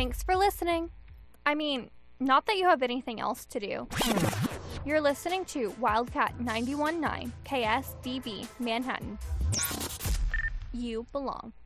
Thanks for listening. I mean, not that you have anything else to do. You're listening to Wildcat 91.9 KSBB Manhattan. You belong.